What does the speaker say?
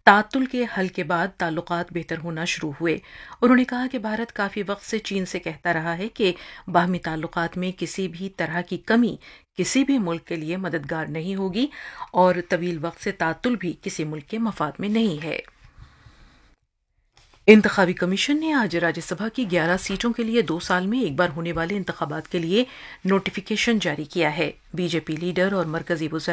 तातुल के हल के बाद ताल्लुकात बेहतर होना शुरू हुए। उन्होंने कहा कि भारत काफ़ी वक्त से चीन से कहता रहा है कि बाहमी ताल्लुकात में किसी भी तरह की कमी किसी भी मुल्क के लिए मददगार नहीं होगी और तवील वक्त से तातुल भी किसी मुल्क के मफाद में नहीं है। इंतखाबी कमीशन ने आज राज्यसभा की 11 सीटों के लिए 2 साल में एक बार होने वाले इंतखाबात के लिए नोटिफिकेशन जारी किया है। बीजेपी लीडर और मरकजी